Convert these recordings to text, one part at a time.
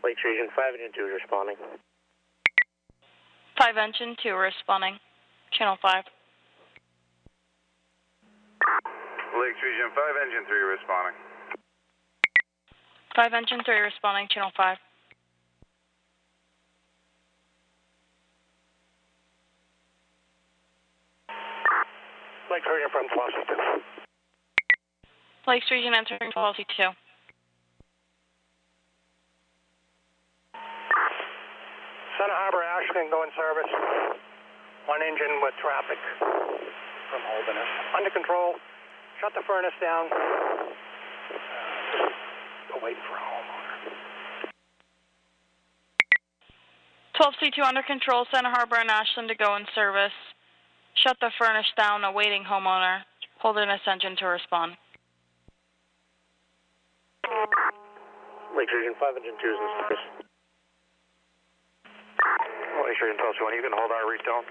Lakes Region 5 Engine 2 is responding. 5 Engine 2 responding. Channel 5. Lakes Region 5 Engine 3 responding. 5 Engine 3 responding. Channel 5. Lakes Region from 12C2. Lakes Region entering 12C2. Center Harbor Ashland go in service. One engine with traffic from Holderness. Under control. Shut the furnace down. Just waiting for a homeowner. 12C2 under control. Center Harbor and Ashland to go in service. Shut the furnace down. Awaiting homeowner. Holderness engine to respond. Lakes Region 5 Engine 2 is in service. Lakes Region 12C1, you can hold our retone.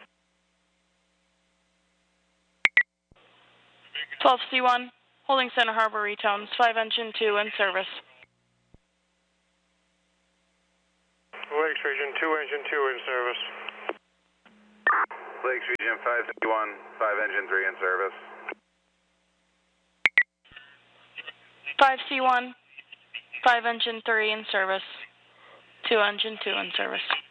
12C1, holding Center Harbor retones. 5 Engine 2 in service. Lakes Region 2 Engine 2 in service. Lakes Region 551, 5 Engine 3 in service. 5C1, 5 Engine 3 in service. 2 Engine 2 in service.